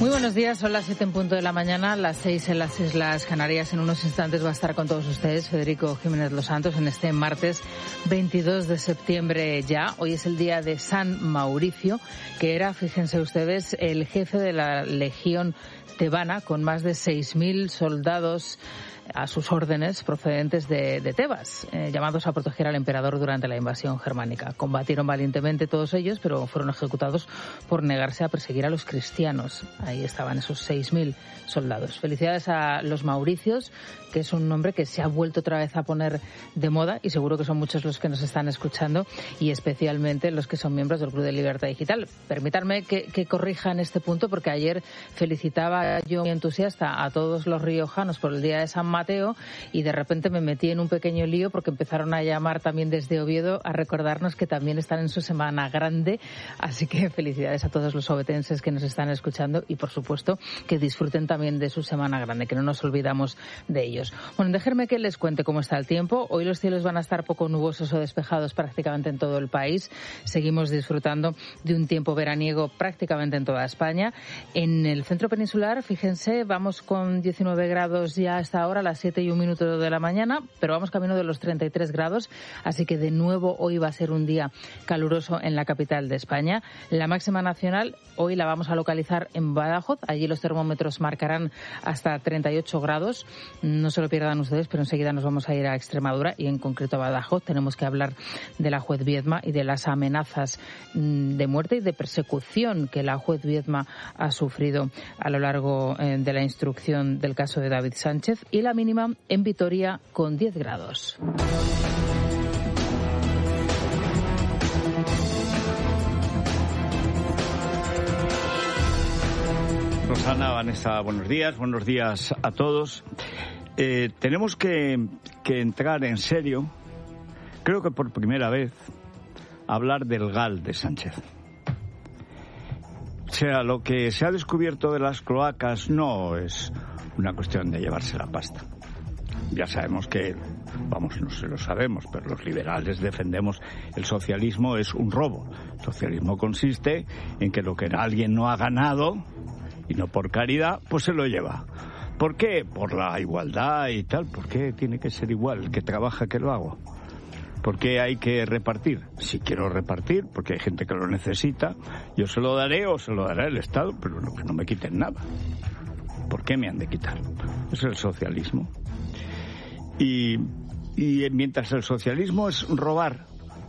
Muy buenos días, son las 7 en punto de la mañana, las 6 en las Islas Canarias. En unos instantes va a estar con todos ustedes Federico Jiménez Los Santos en este martes 22 de septiembre ya. Hoy es el día de San Mauricio, que era, fíjense ustedes, el jefe de la Legión tebana, con más de 6.000 soldados a sus órdenes procedentes de Tebas, llamados a proteger al emperador durante la invasión germánica. Combatieron valientemente todos ellos, pero fueron ejecutados por negarse a perseguir a los cristianos. Ahí estaban esos 6.000 soldados. Felicidades a los Mauricios, que es un nombre que se ha vuelto otra vez a poner de moda, y seguro que son muchos los que nos están escuchando, y especialmente los que son miembros del Club de Libertad Digital. Permítanme que corrija en este punto, porque ayer felicitaba yo muy entusiasta a todos los riojanos por el día de San Mateo, y de repente me metí en un pequeño lío porque empezaron a llamar también desde Oviedo a recordarnos que también están en su Semana Grande. Así que felicidades a todos los ovetenses que nos están escuchando, y por supuesto que disfruten también de su Semana Grande, que no nos olvidamos de ellos. Bueno, déjenme que les cuente cómo está el tiempo. Hoy los cielos van a estar poco nubosos o despejados prácticamente en todo el país. Seguimos disfrutando de un tiempo veraniego prácticamente en toda España. En el centro peninsular, fíjense, vamos con 19 grados ya hasta ahora, a las 7:01 de la mañana, pero vamos camino de los 33 grados, así que de nuevo hoy va a ser un día caluroso en la capital de España. La máxima nacional hoy la vamos a localizar en Badajoz. Allí los termómetros marcarán hasta 38 grados. No se lo pierdan ustedes, pero enseguida nos vamos a ir a Extremadura, y en concreto a Badajoz. Tenemos que hablar de la juez Viedma y de las amenazas de muerte y de persecución que la juez Viedma ha sufrido a lo largo de la instrucción del caso de David Sánchez. Y la mínima en Vitoria con 10 grados. Rosana, Vanessa, buenos días a todos. Tenemos que entrar en serio, creo que por primera vez, a hablar del GAL de Sánchez. O sea, lo que se ha descubierto de las cloacas no es una cuestión de llevarse la pasta. Ya sabemos que, no se lo sabemos, pero los liberales defendemos el socialismo es un robo. El socialismo consiste en que lo que alguien no ha ganado, y no por caridad, pues se lo lleva. ¿Por qué? Por la igualdad y tal. ¿Por qué tiene que ser igual el que trabaja que lo hago? ¿Por qué hay que repartir? Si quiero repartir, porque hay gente que lo necesita, yo se lo daré o se lo dará el Estado, pero que no me quiten nada. ¿Por qué me han de quitar? Es el socialismo. Y mientras el socialismo es robar,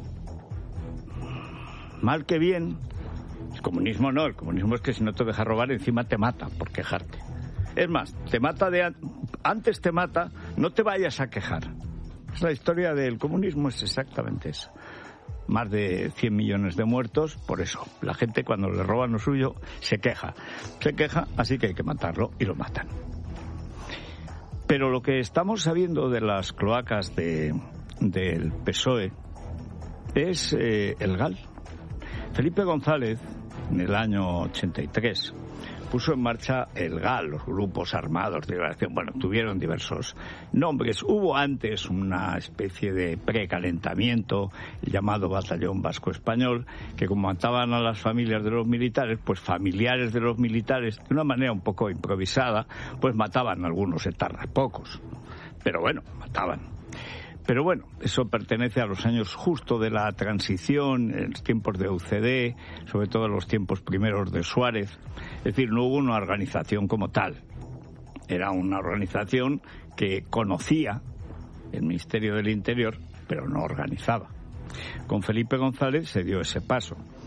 mal que bien, el comunismo no. El comunismo es que si no te deja robar, encima te mata por quejarte. Es más, te mata antes te mata, no te vayas a quejar. La historia del comunismo es exactamente eso. Más de 100 millones de muertos, por eso. La gente, cuando le roban lo suyo, se queja, así que hay que matarlo, y lo matan. Pero lo que estamos sabiendo de las cloacas del PSOE es el GAL. Felipe González, en el año 83, puso en marcha el GAL, los grupos armados de liberación. Bueno, tuvieron diversos nombres. Hubo antes una especie de precalentamiento, el llamado Batallón Vasco Español, que como mataban a las familias de los militares, pues familiares de los militares, de una manera un poco improvisada, pues mataban a algunos etarras, pocos. Pero bueno, mataban. Pero bueno, eso pertenece a los años justo de la transición, en los tiempos de UCD, sobre todo en los tiempos primeros de Suárez. Es decir, no hubo una organización como tal. Era una organización que conocía el Ministerio del Interior, pero no organizaba. Con Felipe González se dio ese paso.